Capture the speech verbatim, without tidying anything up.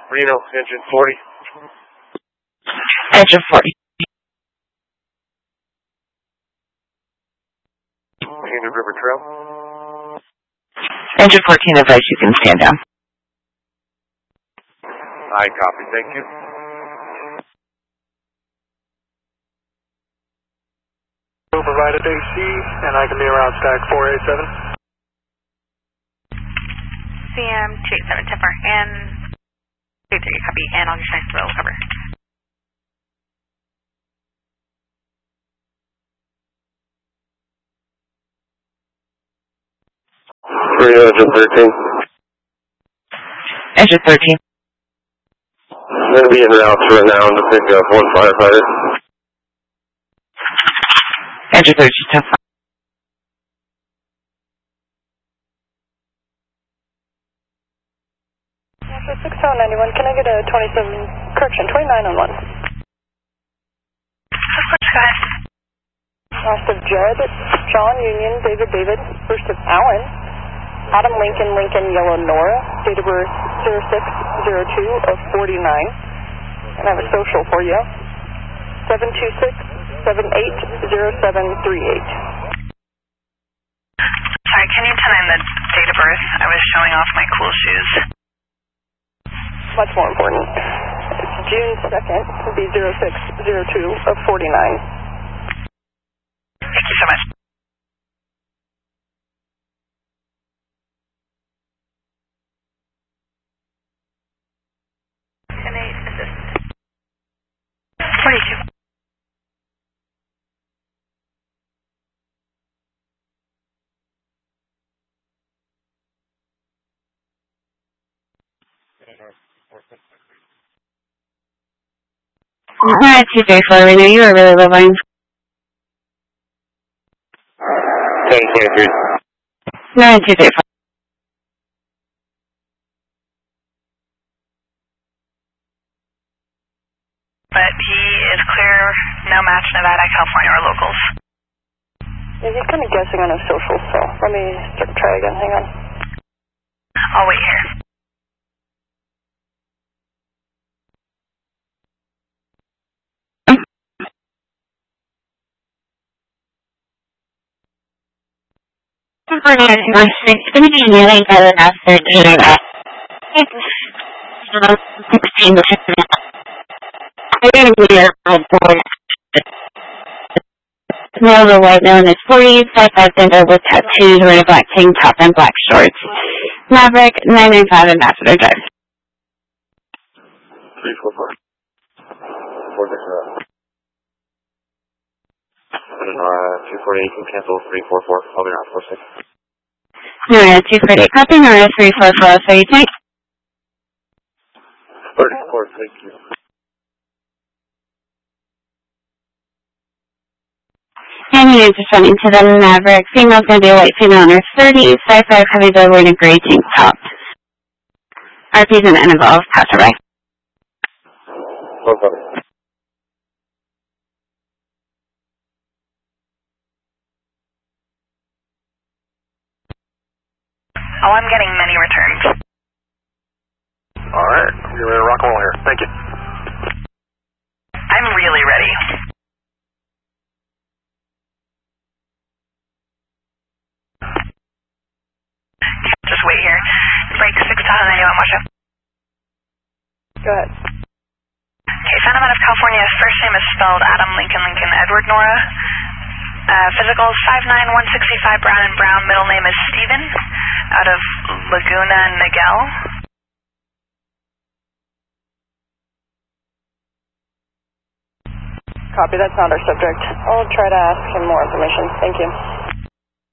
Reno, engine forty. Engine forty. Indian River Trail. Engine fourteen advice you can stand down. I copy, thank you. We'll provide a A C, and I can be around stack four eighty-seven. C M two eighty-seven, Tipper, and two three, copy, and I'll just nice to roll cover. Reno, engine thirteen. Engine thirteen. I'm going to be en route right now to pick up one firefighter. Engine thirteen, ten five. six seven ninety-one, can I get a twenty-seven, correction, twenty-nine on one? Of course, go ahead. Last of Jared, John Union, David David, first of Allen, Adam Lincoln, Lincoln, Yellow Nora, date of birth zero six zero two of forty-nine, and I have a social for you, seven two six seven eight zero seven three eight. Sorry, can you tell me the date of birth? I was showing off my cool shoes. Much more important. It's June second, would be zero six zero two of forty-nine. Thank you so much. ten eight, assist. forty-two. Alright, two J four, Reno, you are really low volume. ten twenty-three. Nine two J four. But he is clear, no match, Nevada, California, or locals. Yeah, he's kind of guessing on his social, so let me start, try again, hang on. I'll wait here. For nine six, going to be nearly better after doing that. sixteen to fifteen. I'm going to be on board. Now the white known as forty, five five Denver with tattoos, wearing a black tank top and black shorts. Maverick, nine nine five Ambassador Drive. three four four. four six zero. Uh, two forty-eight can cancel three four four. I'll be around four six. Alright, two forty-eight, copy, Nora three four four, so you think? thirty-four, thank you. And you just running to the Maverick. Female's going to be a white female on her thirty, five five heavy door wearing a gray tank top. R P's and Annabelle, pass her by. one seven. Oh, I'm getting many returns. Alright, you're ready to rock and roll here. Thank you. I'm really ready. Just wait here. Break six thousand ninety-one, watch out. Go ahead. Okay, Phantom out of California. First name is spelled Adam Lincoln Lincoln Edward Nora. Uh, physicals five nine one sixty-five Brown and Brown. Middle name is Steven. Out of Laguna Niguel. Copy, that's not our subject. I'll try to ask him more information. Thank you.